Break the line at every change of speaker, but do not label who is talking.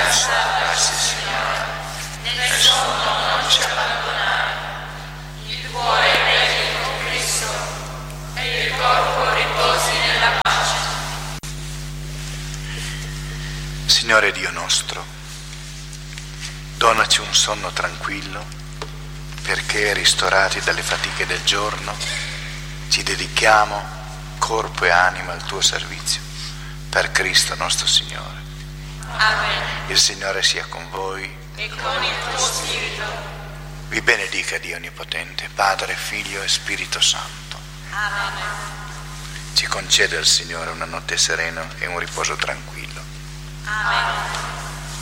salvarci, Signore. Nel sonno non ci abbandonare. Il cuore vegli con Cristo e il corpo riposi nella pace.
Signore Dio nostro, donaci un sonno tranquillo, perché, ristorati dalle fatiche del giorno, ci dedichiamo corpo e anima al tuo servizio, per Cristo nostro Signore.
Amen.
Il Signore sia con voi
E con il tuo spirito.
vi benedica Dio Onnipotente, Padre, Figlio e Spirito Santo.
Amen.
Ci conceda il Signore una notte serena e un riposo tranquillo.
Amen.